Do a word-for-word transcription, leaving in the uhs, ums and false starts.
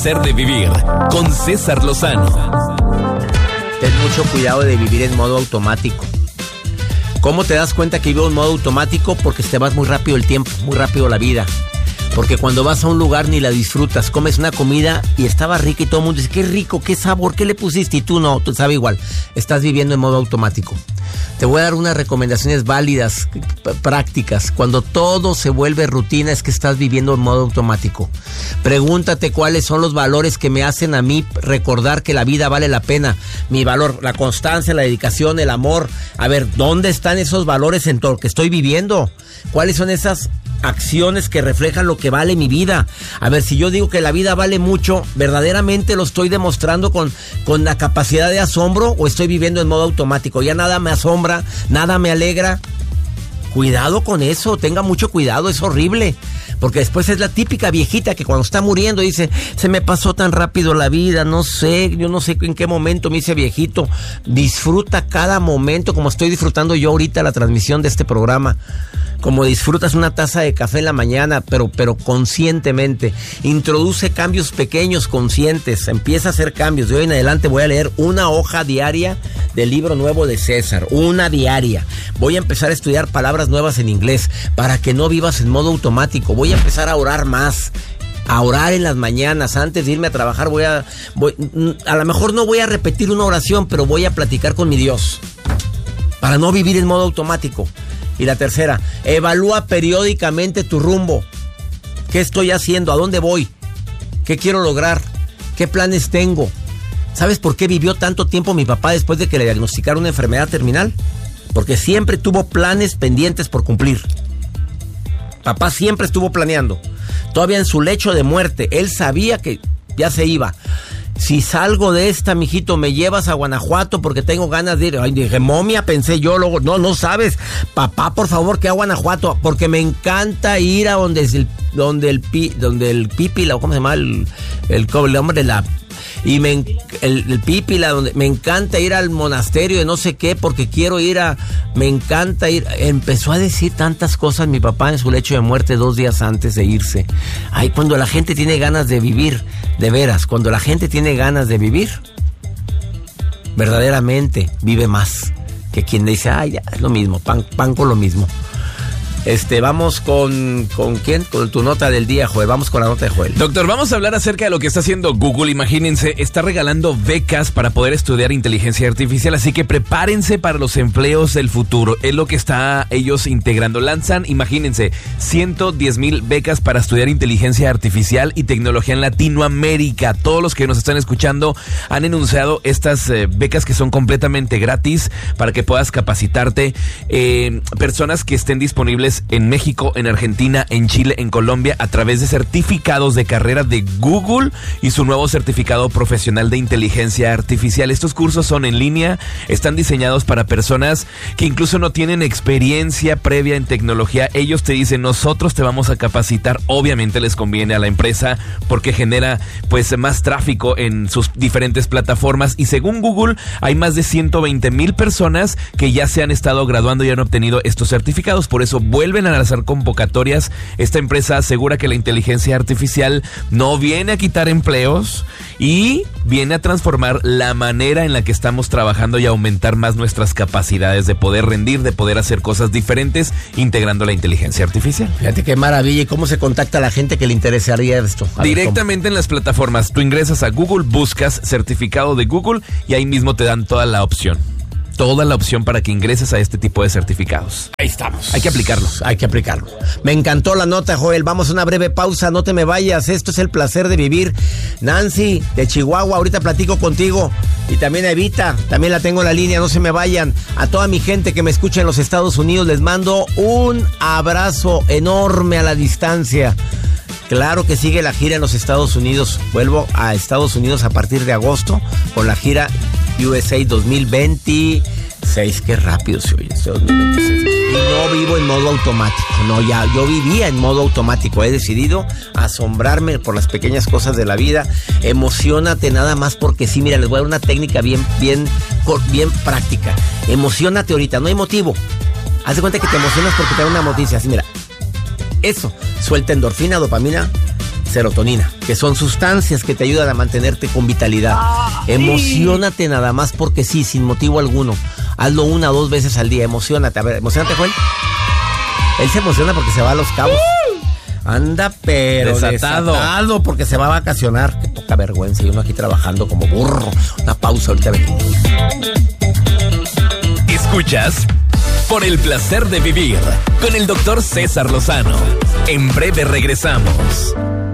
Ser de vivir con César Lozano. Ten mucho cuidado de vivir en modo automático. ¿Cómo te das cuenta que vivo en modo automático? Porque te vas muy rápido el tiempo, muy rápido la vida. Porque cuando vas a un lugar ni la disfrutas. Comes una comida y estaba rica y todo el mundo dice, qué rico, qué sabor, qué le pusiste, y tú no, tú sabes igual. Estás viviendo en modo automático. Te voy a dar unas recomendaciones válidas, prácticas. Cuando todo se vuelve rutina es que estás viviendo en modo automático. Pregúntate cuáles son los valores que me hacen a mí recordar que la vida vale la pena. Mi valor, la constancia, la dedicación, el amor. A ver, ¿dónde están esos valores en todo lo que estoy viviendo? ¿Cuáles son esas acciones que reflejan lo que vale mi vida? A ver, si yo digo que la vida vale mucho, ¿verdaderamente lo estoy demostrando con, con la capacidad de asombro o estoy viviendo en modo automático? Ya nada me asombra, nada me alegra. Cuidado con eso, tenga mucho cuidado, es horrible. Porque después es la típica viejita que cuando está muriendo dice, se me pasó tan rápido la vida, no sé, yo no sé en qué momento me hice viejito. Disfruta cada momento como estoy disfrutando yo ahorita la transmisión de este programa. Como disfrutas una taza de café en la mañana, pero, pero conscientemente. Introduce cambios pequeños, conscientes. Empieza a hacer cambios. De hoy en adelante voy a leer una hoja diaria del libro nuevo de César. Una diaria. Voy a empezar a estudiar palabras nuevas en inglés para que no vivas en modo automático. Voy a empezar a orar más. A orar en las mañanas. Antes de irme a trabajar voy a... Voy, a lo mejor no voy a repetir una oración, pero voy a platicar con mi Dios. Para no vivir en modo automático. Y la tercera, evalúa periódicamente tu rumbo. ¿Qué estoy haciendo? ¿A dónde voy? ¿Qué quiero lograr? ¿Qué planes tengo? ¿Sabes por qué vivió tanto tiempo mi papá después de que le diagnosticaron una enfermedad terminal? Porque siempre tuvo planes pendientes por cumplir. Papá siempre estuvo planeando. Todavía en su lecho de muerte, él sabía que ya se iba. Si salgo de esta, mijito, me llevas a Guanajuato porque tengo ganas de ir. Ay, dije, momia, pensé yo, luego, no, no sabes. Papá, por favor, que a Guanajuato, porque me encanta ir a donde el, donde el, donde el Pípila, ¿cómo se llama? El, el, el hombre de la... Y me, el, el Pípila, donde me encanta ir al monasterio de no sé qué, porque quiero ir a... Me encanta ir... Empezó a decir tantas cosas mi papá en su lecho de muerte dos días antes de irse. Ay, cuando la gente tiene ganas de vivir, de veras, cuando la gente tiene ganas de vivir, verdaderamente vive más que quien dice, ay, ya, es lo mismo, pan, pan con lo mismo. Este, vamos con, ¿con quién? Con tu nota del día, Joel. Vamos con la nota de Joel. Doctor, vamos a hablar acerca de lo que está haciendo Google. Imagínense, está regalando becas para poder estudiar inteligencia artificial, así que prepárense para los empleos del futuro. Es lo que está ellos integrando. Lanzan, imagínense, ciento diez mil becas para estudiar inteligencia artificial y tecnología en Latinoamérica. Todos los que nos están escuchando han enunciado estas eh, becas que son completamente gratis para que puedas capacitarte. Eh, personas que estén disponibles en México, en Argentina, en Chile, en Colombia, a través de certificados de carrera de Google y su nuevo certificado profesional de inteligencia artificial. Estos cursos son en línea, están diseñados para personas que incluso no tienen experiencia previa en tecnología. Ellos te dicen, nosotros te vamos a capacitar. Obviamente les conviene a la empresa porque genera pues más tráfico en sus diferentes plataformas, y según Google hay más de ciento veinte mil personas que ya se han estado graduando y han obtenido estos certificados. Por eso vuelven a lanzar convocatorias. Esta empresa asegura que la inteligencia artificial no viene a quitar empleos y viene a transformar la manera en la que estamos trabajando y aumentar más nuestras capacidades de poder rendir, de poder hacer cosas diferentes, integrando la inteligencia artificial. Fíjate qué maravilla. ¿Y cómo se contacta a la gente que le interesaría esto? A Directamente en las plataformas. Tú ingresas a Google, buscas certificado de Google y ahí mismo te dan toda la opción. Toda la opción para que ingreses a este tipo de certificados. Ahí estamos. Hay que aplicarlo. Hay que aplicarlo. Me encantó la nota, Joel. Vamos a una breve pausa. No te me vayas. Esto es el placer de vivir. Nancy, de Chihuahua, ahorita platico contigo. Y también a Evita, también la tengo en la línea. No se me vayan. A toda mi gente que me escucha en los Estados Unidos, les mando un abrazo enorme a la distancia. Claro que sigue la gira en los Estados Unidos. Vuelvo a Estados Unidos a partir de agosto con la gira U S A dos mil veintiséis. Qué rápido se oye. dos mil veintiséis. Y no vivo en modo automático. No, ya, yo vivía en modo automático. He decidido asombrarme por las pequeñas cosas de la vida. Emociónate nada más porque sí. Mira, les voy a dar una técnica bien, bien, bien práctica. Emociónate ahorita. No hay motivo. Haz de cuenta que te emocionas porque te da una noticia. Así, mira. Eso, suelta endorfina, dopamina, serotonina. que son sustancias que te ayudan a mantenerte con vitalidad. Ah, Emociónate sí. nada más porque sí, sin motivo alguno. Hazlo una o dos veces al día, emociónate. A ver, emocionate, Joel. Él se emociona porque se va a Los Cabos. Uh, Anda, pero desatado. desatado porque se va a vacacionar. Qué poca vergüenza. Y uno aquí trabajando como burro. Una pausa, ahorita venimos. Escuchas Por el Placer de Vivir con el doctor César Lozano. En breve regresamos.